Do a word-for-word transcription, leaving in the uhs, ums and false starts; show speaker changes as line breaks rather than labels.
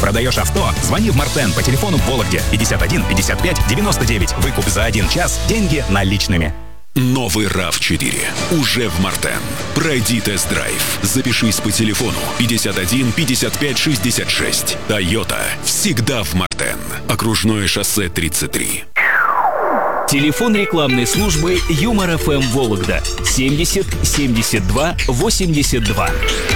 Продаешь авто? Звони в Мартен по телефону в Вологде пятьдесят один пятьдесят пять девяносто девять. Выкуп за один час, деньги наличными.
Новый рав четыре уже в Мартен. Пройди тест-драйв. Запишись по телефону пятьдесят один пятьдесят пять шестьдесят шесть. Toyota всегда в Мартен. Окружное шоссе тридцать три.
Телефон рекламной службы Юмор эф эм Вологда семьдесят семьдесят два восемьдесят два.